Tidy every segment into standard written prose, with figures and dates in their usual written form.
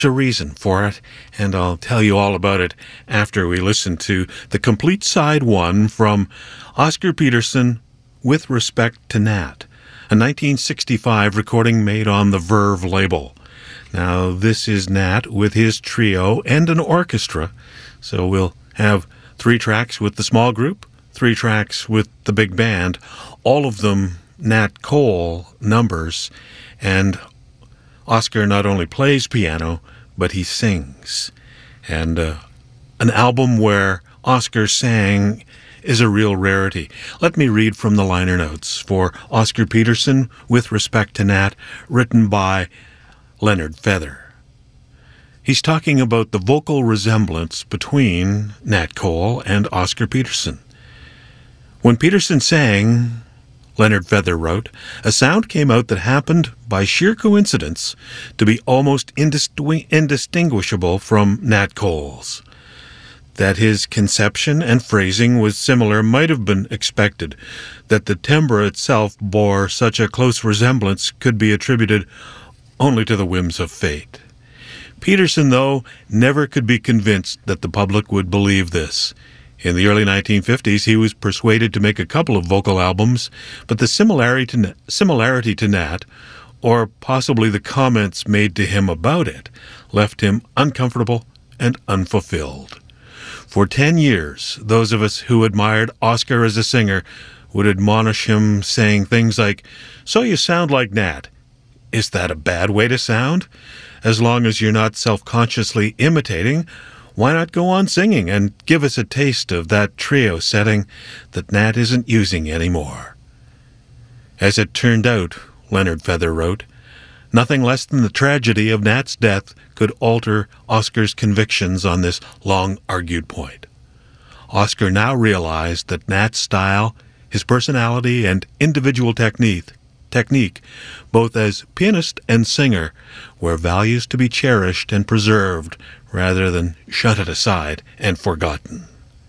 a reason for it, and I'll tell you all about it after we listen to the complete side one from Oscar Peterson, With Respect to Nat, a 1965 recording made on the Verve label. Now, this is Nat with his trio and an orchestra, so we'll have 3 tracks with the small group, 3 tracks with the big band, all of them Nat Cole numbers, and Oscar not only plays piano, but he sings. And an album where Oscar sang is a real rarity. Let me read from the liner notes for Oscar Peterson, With Respect to Nat, written by Leonard Feather. He's talking about the vocal resemblance between Nat Cole and Oscar Peterson. When Peterson sang, Leonard Feather wrote, a sound came out that happened by sheer coincidence to be almost indistinguishable from Nat Cole's. That his conception and phrasing was similar might have been expected. That the timbre itself bore such a close resemblance could be attributed only to the whims of fate. Peterson, though, never could be convinced that the public would believe this. In the early 1950s, he was persuaded to make a couple of vocal albums, but the similarity to Nat, or possibly the comments made to him about it, left him uncomfortable and unfulfilled. For 10 years, those of us who admired Oscar as a singer would admonish him, saying things like, "So you sound like Nat. Is that a bad way to sound? As long as you're not self-consciously imitating, why not go on singing and give us a taste of that trio setting that Nat isn't using anymore?" As it turned out, Leonard Feather wrote, nothing less than the tragedy of Nat's death could alter Oscar's convictions on this long-argued point. Oscar now realized that Nat's style, his personality, and individual technique, both as pianist and singer, were values to be cherished and preserved rather than shunted aside and forgotten.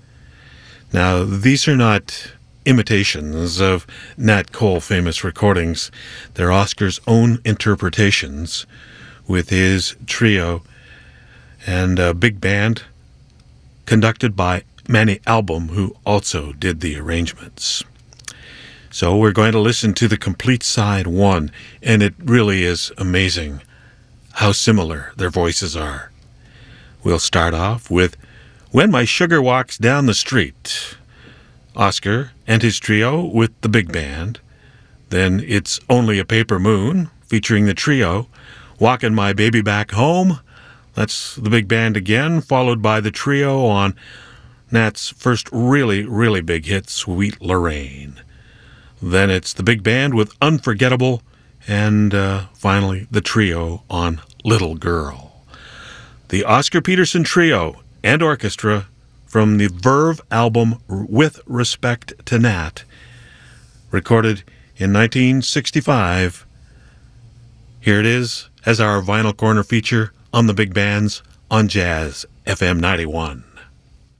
Now, these are not imitations of Nat Cole famous recordings. They're Oscar's own interpretations with his trio and a big band conducted by Manny Album, who also did the arrangements. So we're going to listen to the complete side one, and it really is amazing how similar their voices are. We'll start off with When My Sugar Walks Down the Street, Oscar and his trio with the big band. Then It's Only a Paper Moon, featuring the trio, Walkin' My Baby Back Home. That's the big band again, followed by the trio on Nat's first really, really big hit, Sweet Lorraine. Then it's the big band with Unforgettable, and finally the trio on Little Girl. The Oscar Peterson Trio and Orchestra from the Verve album With Respect to Nat, recorded in 1965. Here it is as our Vinyl Corner feature on the big bands on Jazz FM 91.